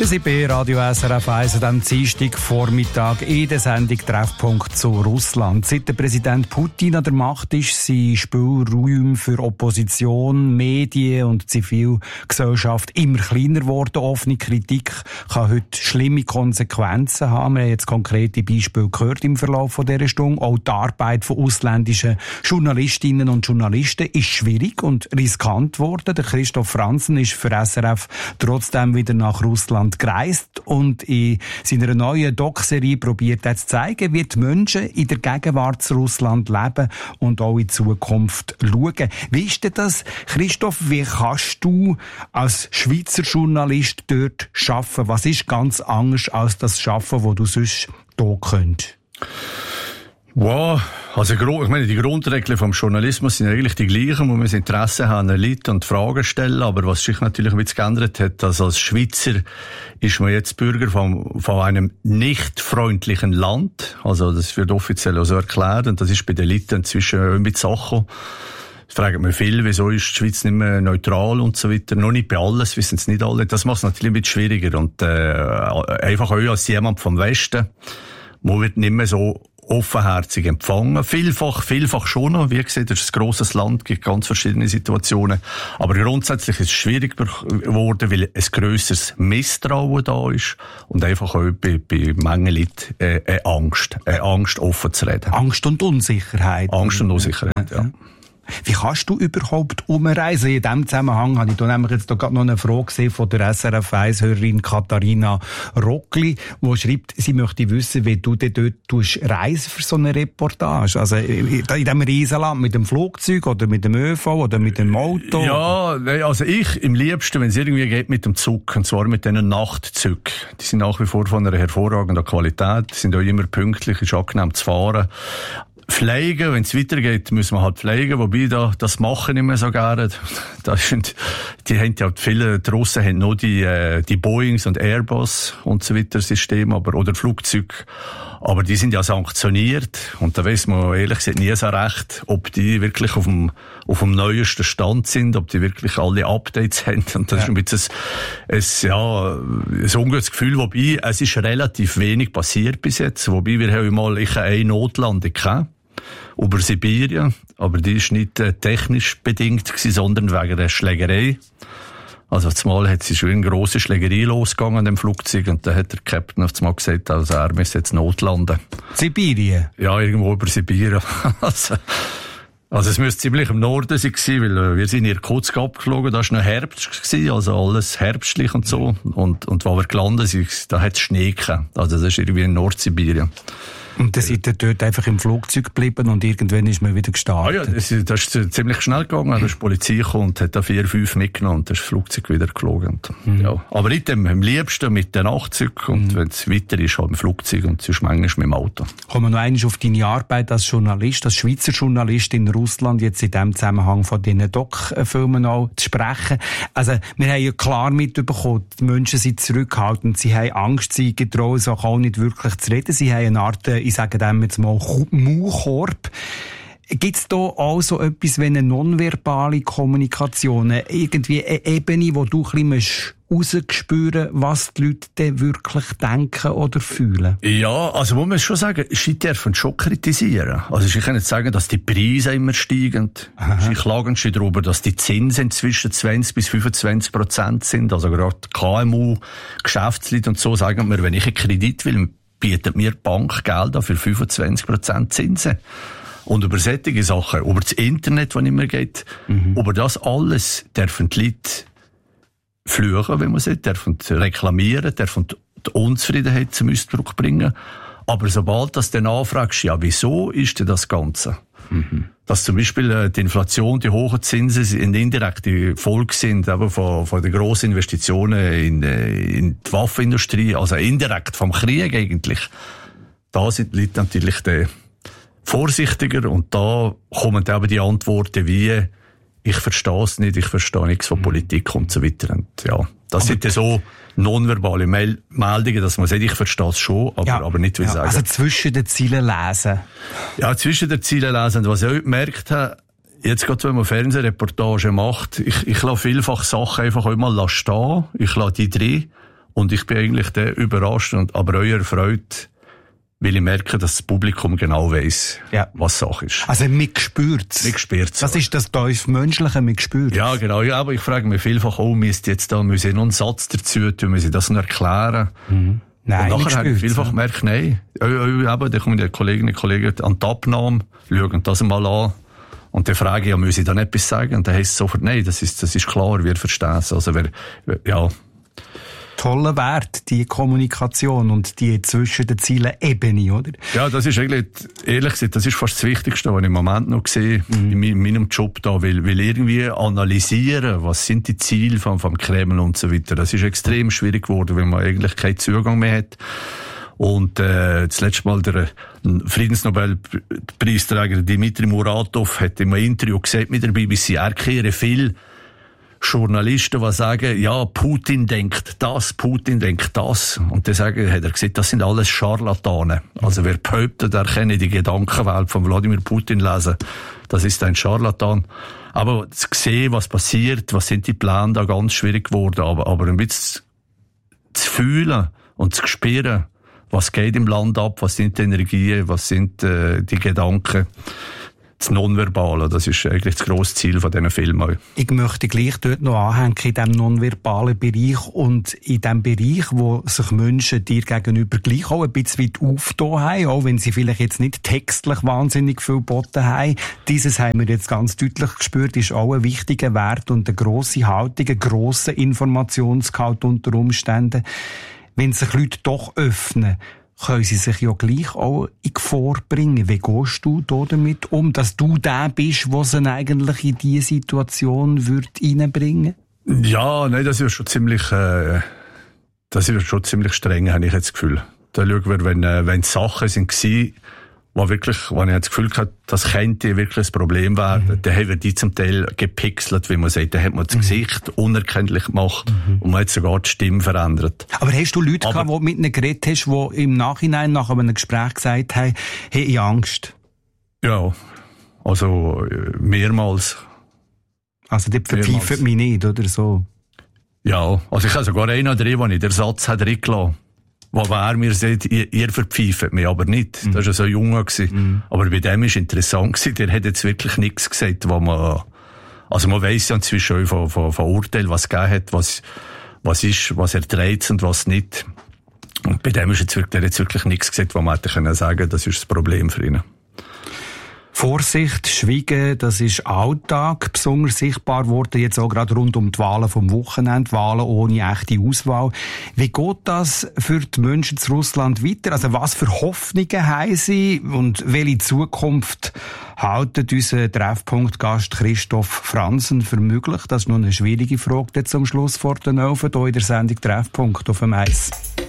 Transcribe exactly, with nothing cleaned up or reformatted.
Wir sind bei Radio S R F eins am Dienstagvormittag in der Sendung Treffpunkt zu Russland. Seit der Präsident Putin an der Macht ist, sind Spielräume für Opposition, Medien und Zivilgesellschaft immer kleiner geworden. Offene Kritik kann heute schlimme Konsequenzen haben. Wir haben jetzt konkrete Beispiele gehört im Verlauf von dieser Stunde. Auch die Arbeit von ausländischen Journalistinnen und Journalisten ist schwierig und riskant geworden. Der Christoph Franzen ist für S R F trotzdem wieder nach Russland gereist und in seiner neuen Doc-Serie probiert er zu zeigen, wie die Menschen in der Gegenwart zu Russland leben und auch in Zukunft schauen. Wie ist denn das, Christoph, wie kannst du als Schweizer Journalist dort arbeiten? Was ist ganz anders als das Arbeiten, das du sonst hier könntest? Wow, also ich meine, die Grundregeln vom Journalismus sind eigentlich die gleichen, wo wir das Interesse haben, Leute und Fragen stellen, aber was sich natürlich ein bisschen geändert hat, dass als Schweizer ist man jetzt Bürger von, von einem nicht freundlichen Land, also das wird offiziell auch so erklärt und das ist bei den Leuten inzwischen ein bisschen Sache. Das fragen wir viel, wieso ist die Schweiz nicht mehr neutral und so weiter. Noch nicht bei alles, wissen es nicht alle. Das macht es natürlich ein bisschen schwieriger und äh, einfach auch als jemand vom Westen, man wird nicht mehr so offenherzig empfangen. Vielfach, vielfach schon noch. Wie gesagt, das ist ein grosses Land, gibt ganz verschiedene Situationen. Aber grundsätzlich ist es schwierig geworden, weil ein grösseres Misstrauen da ist und einfach auch bei, bei Mengen Leuten äh, eine Angst, eine Angst offen zu reden. Angst und Unsicherheit. Angst und Unsicherheit, ja. ja. Wie kannst du überhaupt umreisen? In diesem Zusammenhang habe ich da nämlich jetzt gerade noch eine Frage gesehen von der S R F eins-Hörerin Katharina Rockli, die schreibt, sie möchte wissen, wie du dort reisen für so eine Reportage. Also in diesem Riesenland mit dem Flugzeug oder mit dem ÖV oder mit dem Auto? Ja, also ich im liebsten, wenn es irgendwie geht, mit dem Zug. Und zwar mit diesen Nachtzügen. Die sind nach wie vor von einer hervorragenden Qualität, die sind auch immer pünktlich, ist angenehm zu fahren. Pflegen, wenn es weitergeht, müssen wir halt pflegen, wobei da, das machen nicht mehr so gerne. Das sind, die haben ja viele, die Russen haben nur die, äh, die Boeings und Airbus und so weiter Systeme, aber, oder Flugzeuge. Aber die sind ja sanktioniert und da weiss man ehrlich gesagt nie so recht, ob die wirklich auf dem, auf dem neuesten Stand sind, ob die wirklich alle Updates haben. Und das ja. ist ein bisschen ein, ein, ja, ein ungutes Gefühl, wobei es ist relativ wenig passiert bis jetzt, wobei wir haben mal, ich habe eine Notlandung gehabt. Über Sibirien, aber die ist nicht äh, technisch bedingt gewesen, sondern wegen der Schlägerei. Also zumal hat sie schon eine grosse Schlägerei losgegangen an dem Flugzeug und da hat der Captain auf einmal gesagt, also er müsse jetzt notlanden. Sibirien? Ja, irgendwo über Sibirien. also, also es müsste ziemlich im Norden sein, weil äh, wir sind in Irkutsk abgeflogen, da war noch Herbst gewesen, also alles herbstlich und so. Und, und wo wir gelandet sind, da hat es Schnee gehabt. Also das ist irgendwie in Nordsibirien. Und dann seid ihr dort einfach im Flugzeug geblieben und irgendwann ist man wieder gestartet? Ah ja, das, das ist ziemlich schnell gegangen. Da ist die Polizei gekommen und hat da vier, fünf mitgenommen und dann ist das Flugzeug wieder geflogen. Mhm. Ja. Aber nicht dem, am liebsten mit den Nachtzügen und mhm. wenn es weiter ist, halt im Flugzeug und sonst manchmal mit dem Auto. Kommen wir noch einmal auf deine Arbeit als Journalist, als Schweizer Journalist in Russland, jetzt in dem Zusammenhang von diesen Doc-Filmen auch zu sprechen. Also, wir haben ja klar mitbekommen, die Menschen sind zurückhaltend, sie haben Angst, sie getrauen sich auch nicht wirklich zu reden, sie haben eine Art, ich sage dem jetzt mal, Maulkorb. Gibt es da auch so etwas wie eine nonverbale Kommunikation? Irgendwie eine Ebene, wo du ein bisschen rausspüren, was die Leute denn wirklich denken oder fühlen? Ja, also muss man schon sagen, sie dürfen schon kritisieren. Also sie können nicht sagen, dass die Preise immer steigen. Aha. Sie klagen schon darüber, dass die Zinsen zwischen zwanzig bis fünfundzwanzig Prozent sind. Also gerade K M U, Geschäftsleute und so sagen mir, wenn ich einen Kredit will, bietet mir die Bank Geld für fünfundzwanzig Prozent Zinsen. Und über solche Sachen, über das Internet, das nicht mehr geht, mhm. über das alles dürfen die Leute fluchen, wenn man sagt, dürfen reklamieren, dürfen die Unzufriedenheit zum Ausdruck bringen. Aber sobald das dann anfragst, ja, wieso ist denn das Ganze? Mhm. Dass zum Beispiel äh, die Inflation, die hohen Zinsen eine indirekte Folge sind aber von, von den grossen Investitionen in, äh, in die Waffenindustrie, also indirekt vom Krieg eigentlich. Da sind die Leute natürlich die vorsichtiger und da kommen dann aber die Antworten wie, ich verstehe es nicht, ich verstehe nichts von Politik und so weiter. Und ja, das aber sind ja so nonverbale Mel- Meldungen, dass man sagt, ich verstehe es schon, aber, ja, aber nicht wie ja, sagen. Also zwischen den Zielen lesen. Ja, zwischen den Zielen lesen. Und was ich auch gemerkt habe, jetzt gerade wenn man Fernsehreportage macht, ich, ich lasse vielfach Sachen einfach auch mal stehen, ich lasse die drin Und ich bin eigentlich der überrascht, und, aber euer Freude, weil ich merke, dass das Publikum genau weiss, ja. was Sache ist. Also, man spürt es. Man spürt's. Das ist das Menschliche, man spürt. Ja, genau. Ja, aber ich frage mich vielfach, oh, müsst jetzt da, muss ich noch einen Satz dazu tun, muss ich das noch erklären? Mhm. Nein, und nachher habe ich vielfach gemerkt, nein. Eben, da kommen die Kolleginnen und Kollegen an die Abnahme, schauen das mal an. Und dann frage ich, ja, muss ich dann etwas sagen? Und dann heisst es sofort, nein, das ist, das ist klar, wir verstehen es. Also, wer, ja. Toller Wert, die Kommunikation und die zwischen den Zielen Ebene, oder? Ja, das ist eigentlich, ehrlich gesagt, das ist fast das Wichtigste, was ich im Moment noch sehe, mhm. in meinem Job da, weil, weil irgendwie analysieren, was sind die Ziele vom, vom Kreml und so weiter, das ist extrem schwierig geworden, weil man eigentlich keinen Zugang mehr hat. Und äh, das letzte Mal der Friedensnobelpreisträger Dmitri Muratov hat in einem Interview gesagt mit der B B C, er kehre viel Journalisten, die sagen, ja, Putin denkt das, Putin denkt das. Und dann sagen, hat er gesagt, das sind alles Scharlatane. Also wer behauptet, er kenne die Gedankenwelt von Wladimir Putin lesen, das ist ein Scharlatan. Aber zu sehen, was passiert, was sind die Pläne, da ganz schwierig geworden. Aber, aber ein bisschen zu fühlen und zu spüren, was geht im Land ab, was sind die Energien, was sind äh, die Gedanken. Das Nonverbale, das ist eigentlich das grosse Ziel von diesen Filmen. Ich möchte gleich dort noch anhängen, in diesem nonverbalen Bereich und in dem Bereich, wo sich Menschen dir gegenüber gleich auch ein bisschen weit aufgetan haben, auch wenn sie vielleicht jetzt nicht textlich wahnsinnig viel geboten haben. Dieses haben wir jetzt ganz deutlich gespürt, ist auch ein wichtiger Wert und eine grosse Haltung, ein grosser Informationsgehalt unter Umständen. Wenn sich Leute doch öffnen, können sie sich ja gleich auch in Gefahr bringen. Wie gehst du da damit um, dass du der bist, der sie eigentlich in diese Situation würde reinbringen? Ja, nein, das ist schon ziemlich, äh, das ist schon ziemlich streng, habe ich jetzt das Gefühl. Da schauen wir, wenn, äh, wenn Sachen sind gewesen, wo wirklich, wo ich das Gefühl hatte, das könnte wirklich ein Problem werden, mhm. dann haben wir die zum Teil gepixelt, wie man sagt, dann hat man das mhm. Gesicht unerkenntlich gemacht mhm. und man hat sogar die Stimme verändert. Aber hast du Leute Aber, gehabt, die mit ihnen geredet hast, die im Nachhinein nach einem Gespräch gesagt haben, hey, ich habe Angst? Ja, also mehrmals. Also die verpfeifen mich nicht, oder so? Ja, also ich habe sogar einen drin, wo ich den Satz hat reingelassen. Wo er mir sagt, ihr, ihr verpfeift mich aber nicht. Mhm. Das war ja so ein Junge. Mhm. Aber bei dem war es interessant gewesen. Der hat jetzt wirklich nichts gesagt, wo man, also man weiss ja inzwischen von, von, von Urteilen, was es gegeben hat, was, was ist, was er trägt und was nicht. Und bei dem ist jetzt wirklich, der hat jetzt wirklich nichts gesagt, wo man hätte können sagen, das ist das Problem für ihn. Vorsicht, Schweigen, das ist Alltag, besonders sichtbar worden, jetzt auch gerade rund um die Wahlen vom Wochenende, Wahlen ohne echte Auswahl. Wie geht das für die Menschen zu Russland weiter? Also was für Hoffnungen haben sie und welche Zukunft haltet unser Treffpunktgast Christoph Franzen für möglich? Das ist noch eine schwierige Frage jetzt zum Schluss vor den Elfen, hier in der Sendung Treffpunkt auf dem Eis.